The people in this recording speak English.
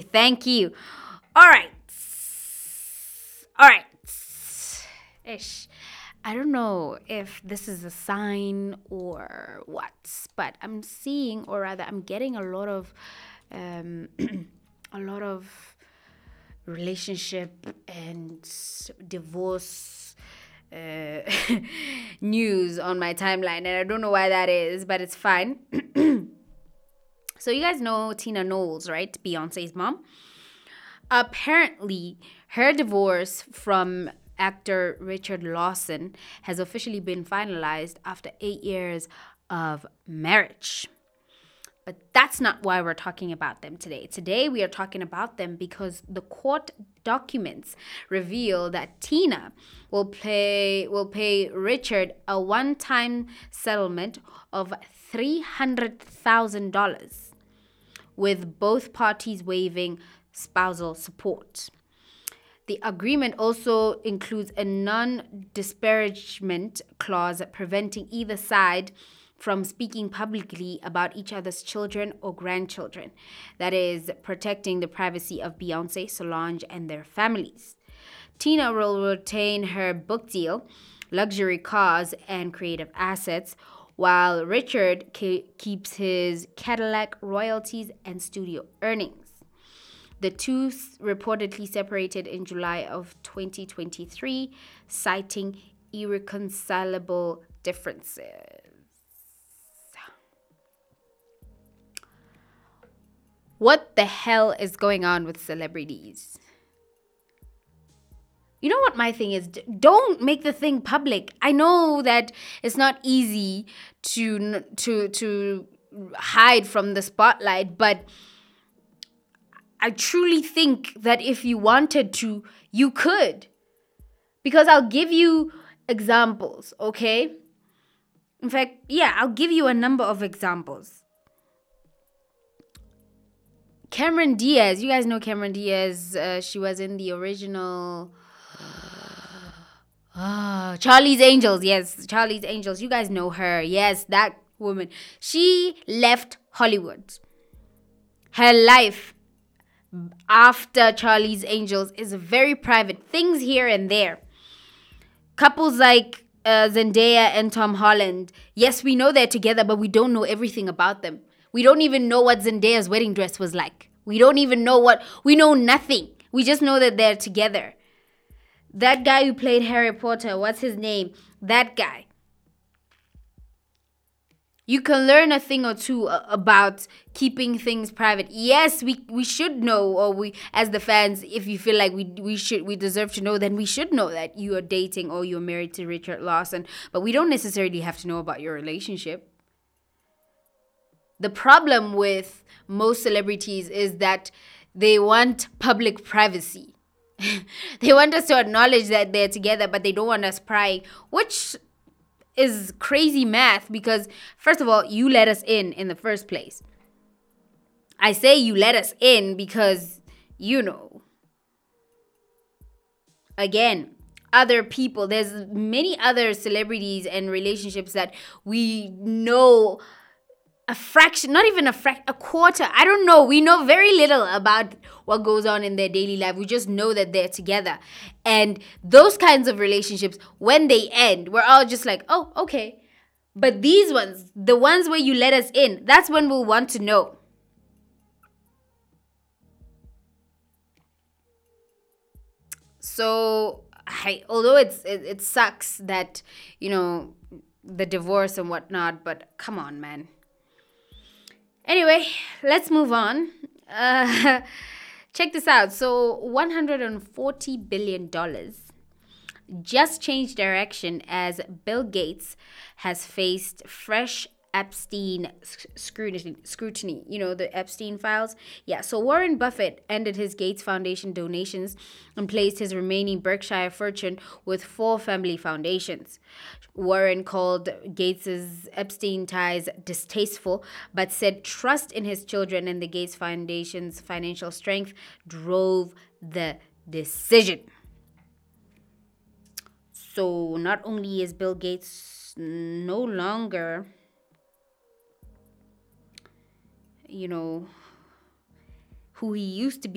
Thank you. All right. All right. Ish. I don't know if this is a sign or what, but I'm seeing, or rather, I'm getting a lot of, a lot of relationship and divorce uh, news on my timeline, and I don't know why that is, but it's fine. So you guys know Tina Knowles, right? Beyonce's mom. Apparently, her divorce from actor Richard Lawson has officially been finalized after 8 years of marriage. But that's not why we're talking about them today. Today we are talking about them because the court documents reveal that Tina will pay Richard a one-time settlement of $300,000, with both parties waiving spousal support. The agreement also includes a non-disparagement clause preventing either side from speaking publicly about each other's children or grandchildren. That is, protecting the privacy of Beyonce, Solange, and their families. Tina will retain her book deal, luxury cars, and creative assets, while Richard keeps his Cadillac royalties and studio earnings. The two reportedly separated in July of 2023, citing irreconcilable differences. What the hell is going on with celebrities? You know what my thing is? Don't make the thing public. I know that it's not easy to hide from the spotlight, but I truly think that if you wanted to, you could. Because I'll give you examples, okay? In fact, yeah, I'll give you a number of examples. Cameron Diaz, you guys know Cameron Diaz. She was in the original Charlie's Angels. Yes, Charlie's Angels. You guys know her. Yes, that woman. She left Hollywood. Her life after Charlie's Angels is very private. Things here and there. Couples like Zendaya and Tom Holland. Yes, we know they're together, but we don't know everything about them. We don't even know what Zendaya's wedding dress was like. We don't even know we know nothing. We just know that they're together. That guy who played Harry Potter, what's his name? That guy. You can learn a thing or two about keeping things private. Yes, we should know, or we, as the fans, if you feel like we deserve to know, then we should know that you are dating or you're married to Richard Lawson. But we don't necessarily have to know about your relationship. The problem with most celebrities is that they want public privacy. They want us to acknowledge that they're together, but they don't want us prying, which is crazy math because, first of all, you let us in the first place. I say you let us in because, again, other people, there's many other celebrities and relationships that we know a fraction, not even a quarter. I don't know. We know very little about what goes on in their daily life. We just know that they're together. And those kinds of relationships, when they end, we're all just like, oh, okay. But these ones, the ones where you let us in, that's when we'll want to know. So, although it sucks that, the divorce and whatnot, but come on, man. Anyway, let's move on. Check this out. So, $140 billion just changed direction as Bill Gates has faced fresh Epstein scrutiny. You know, the Epstein files? Yeah, so Warren Buffett ended his Gates Foundation donations and placed his remaining Berkshire fortune with four family foundations. Warren called Gates's Epstein ties distasteful, but said trust in his children and the Gates Foundation's financial strength drove the decision. So not only is Bill Gates no longer, who he used to be,